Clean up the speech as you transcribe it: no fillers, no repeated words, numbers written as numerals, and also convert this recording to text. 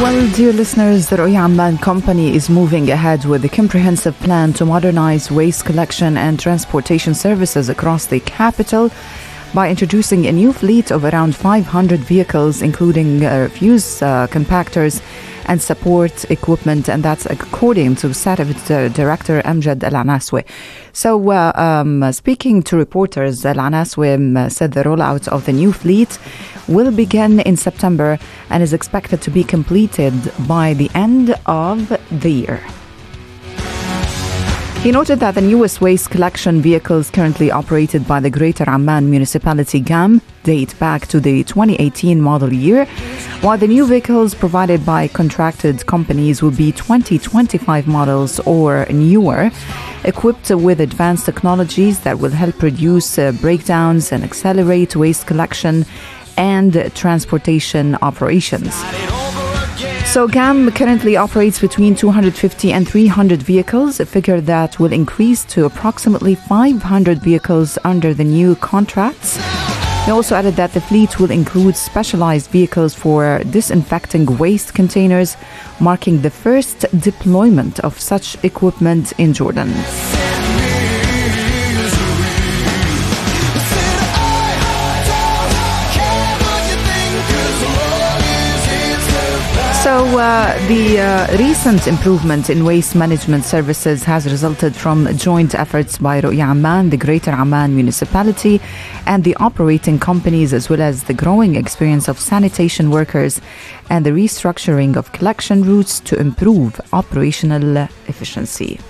Well, dear listeners, the Ruya Amman Company is moving ahead with a comprehensive plan to modernize waste collection and transportation services across the capital by introducing a new fleet of around 500 vehicles, including refuse compactors and support equipment, and that's according to SATF Director Amjad Al-Anaswi. So, speaking to reporters, Al-Anaswi said the rollout of the new fleet will begin in September and is expected to be completed by the end of the year. He noted that the newest waste collection vehicles currently operated by the Greater Amman Municipality GAM date back to the 2018 model year, while the new vehicles provided by contracted companies will be 2025 models or newer, equipped with advanced technologies that will help reduce breakdowns and accelerate waste collection and transportation operations. So GAM currently operates between 250 and 300 vehicles, a figure that will increase to approximately 500 vehicles under the new contracts. He also added that the fleet will include specialized vehicles for disinfecting waste containers, marking the first deployment of such equipment in Jordan. So the recent improvement in waste management services has resulted from joint efforts by Ruya Amman, the Greater Amman Municipality, and the operating companies, as well as the growing experience of sanitation workers and the restructuring of collection routes to improve operational efficiency.